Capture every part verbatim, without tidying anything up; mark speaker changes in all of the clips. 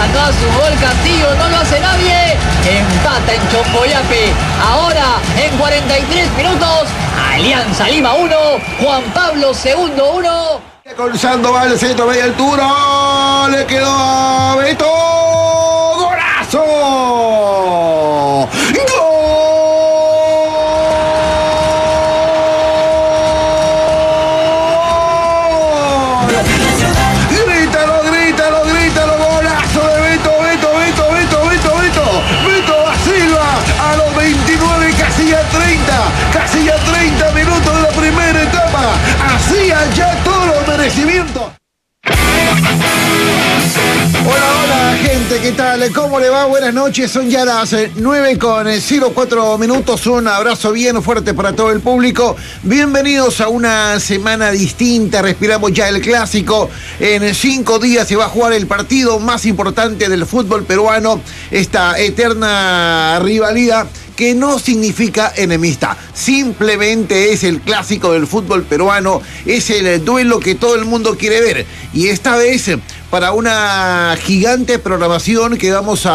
Speaker 1: sacó su gol Castillo, no lo hace nadie. Empata en Chomboyape. Ahora, en cuarenta y tres minutos, Alianza Lima uno, Juan Pablo segundo uno.
Speaker 2: Con Sandoval, el centro, media altura. Le quedó a Beto. ¡Golazo! ¡Gol! Grítalo, grítalo, grítalo. Golazo de Beto, Beto, Beto, Beto, Beto, Beto. Beto da Silva a los veintinueve, casi a treinta. Casi a treinta minutos de la primera etapa. Hacía ya todos los merecimientos. Hola, hola, gente, ¿qué tal? ¿Cómo le va? Buenas noches, son ya las nueve con cero cuatro minutos. Un abrazo bien fuerte para todo el público. Bienvenidos a una semana distinta. Respiramos ya el clásico. En cinco días se va a jugar el partido más importante del fútbol peruano. Esta eterna rivalidad que no significa enemistad, simplemente es el clásico del fútbol peruano, es el duelo que todo el mundo quiere ver, y esta vez para una gigante programación que vamos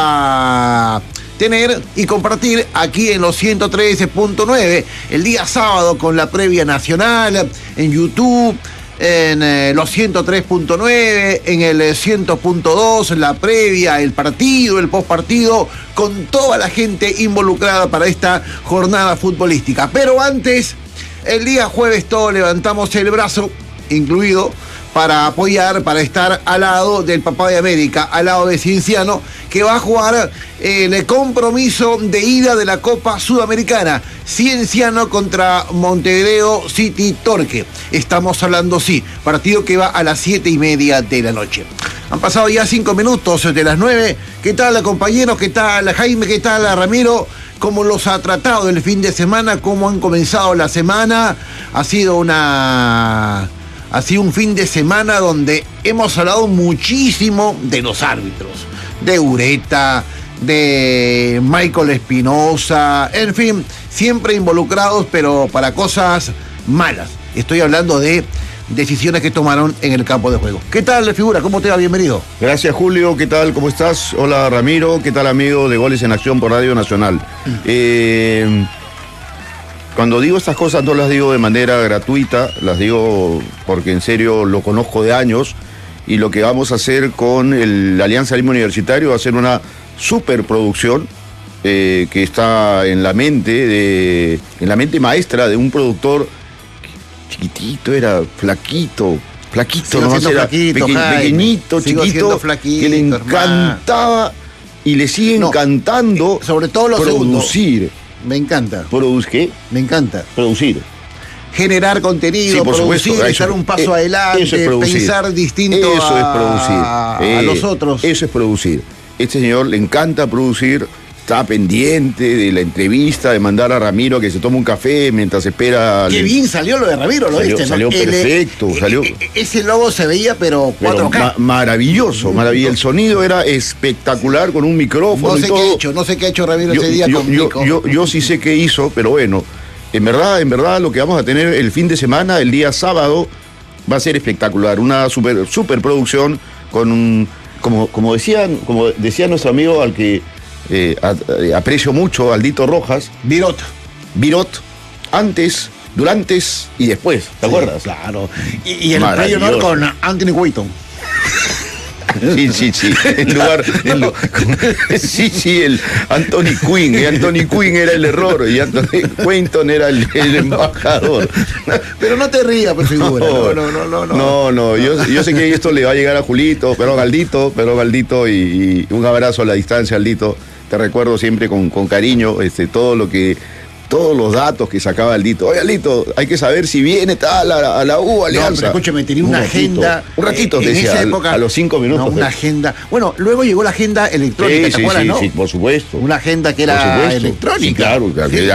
Speaker 2: a tener y compartir aquí en los ciento trece punto nueve, el día sábado con la previa nacional, en YouTube, en eh, los ciento tres punto nueve, en el cien punto dos, la previa, el partido, el postpartido, con toda la gente involucrada para esta jornada futbolística. Pero antes, el día jueves todos levantamos el brazo, incluido, para apoyar, para estar al lado del papá de América, al lado de Cienciano, que va a jugar el compromiso de ida de la Copa Sudamericana. Cienciano contra Montevideo City Torque. Estamos hablando, sí, partido que va a las siete y media de la noche. Han pasado ya cinco minutos de las nueve. ¿Qué tal, compañeros? ¿Qué tal, Jaime? ¿Qué tal, Ramiro? ¿Cómo los ha tratado el fin de semana? ¿Cómo han comenzado la semana? Ha sido una... Ha sido un fin de semana donde hemos hablado muchísimo de los árbitros, de Ureta, de Michael Espinosa, en fin, siempre involucrados, pero para cosas malas. Estoy hablando de decisiones que tomaron en el campo de juego. ¿Qué tal, figura? ¿Cómo te va? Bienvenido.
Speaker 3: Gracias, Julio. ¿Qué tal? ¿Cómo estás? Hola, Ramiro. ¿Qué tal, amigo de Goles en Acción por Radio Nacional? Mm. Eh... Cuando digo estas cosas no las digo de manera gratuita, las digo porque en serio lo conozco de años, y lo que vamos a hacer con el Alianza Lima Universitario va a ser una superproducción eh, que está en la mente de, en la mente maestra de un productor chiquitito, era flaquito, flaquito,
Speaker 2: no era
Speaker 3: flaquito, peque,
Speaker 2: Jaime,
Speaker 3: pequeñito, chiquito,
Speaker 2: flaquito,
Speaker 3: que le encantaba hermano. Y le sigue no, encantando,
Speaker 2: eh, sobre todo los
Speaker 3: producir.
Speaker 2: Segundos. Me encanta.
Speaker 3: ¿Produce qué?
Speaker 2: Me encanta.
Speaker 3: Producir.
Speaker 2: Generar contenido,
Speaker 3: sí, por
Speaker 2: producir,
Speaker 3: supuesto,
Speaker 2: echar un paso
Speaker 3: eh,
Speaker 2: adelante,
Speaker 3: eso es
Speaker 2: pensar distinto
Speaker 3: eso
Speaker 2: a,
Speaker 3: es producir.
Speaker 2: a
Speaker 3: Eh,
Speaker 2: los otros.
Speaker 3: Eso es producir. Este señor le encanta producir, está pendiente de la entrevista, de mandar a Ramiro a que se tome un café mientras espera.
Speaker 2: Qué
Speaker 3: el...
Speaker 2: bien salió lo de Ramiro, ¿lo
Speaker 3: salió,
Speaker 2: viste?
Speaker 3: Salió
Speaker 2: ¿no?
Speaker 3: perfecto.
Speaker 2: El,
Speaker 3: salió...
Speaker 2: Ese logo se veía, pero cuatro K.
Speaker 3: Pero ma maravilloso, maravilloso. El sonido era espectacular con un micrófono.
Speaker 2: No sé
Speaker 3: y todo.
Speaker 2: qué ha hecho, no sé qué ha hecho Ramiro
Speaker 3: yo,
Speaker 2: ese día
Speaker 3: yo,
Speaker 2: con
Speaker 3: yo,
Speaker 2: Nico.
Speaker 3: Yo, yo sí sé qué hizo, pero bueno, en verdad, en verdad lo que vamos a tener el fin de semana, el día sábado, va a ser espectacular. Una super, super producción con un, como, como decían, como decía nuestro amigo al que eh, a, a, aprecio mucho, Aldito Rojas.
Speaker 2: Virot.
Speaker 3: Virot, antes, durante y después, ¿te
Speaker 2: sí,
Speaker 3: acuerdas?
Speaker 2: Claro. Y, y el premio honor con Anthony Wayton.
Speaker 3: Sí, sí, sí. En lugar, en lo, sí, sí, el Anthony Quinn. Y Anthony Quinn era el error y Anthony Quinton era el, el embajador.
Speaker 2: Pero no te rías, por figura. No, no, no, no. No,
Speaker 3: no, no yo, yo sé que esto le va a llegar a Julito, pero Galdito, pero Galdito, y, y un abrazo a la distancia, Aldito. Te recuerdo siempre con, con cariño este, todo lo que. Todos los datos que sacaba Aldito. Oye, Aldito, hay que saber si viene tal a la, a la U, Alianza.
Speaker 2: No, pero escúchame, tenía una
Speaker 3: un ratito,
Speaker 2: agenda.
Speaker 3: Un ratito,
Speaker 2: eh,
Speaker 3: te
Speaker 2: en
Speaker 3: decía,
Speaker 2: esa época,
Speaker 3: a los cinco minutos.
Speaker 2: No, una
Speaker 3: pues.
Speaker 2: agenda. Bueno, luego llegó la agenda electrónica,
Speaker 3: sí,
Speaker 2: ¿te
Speaker 3: sí,
Speaker 2: acuerdas,
Speaker 3: sí,
Speaker 2: no?
Speaker 3: sí, por supuesto.
Speaker 2: Una agenda que era electrónica.
Speaker 3: Sí, claro,
Speaker 2: sí.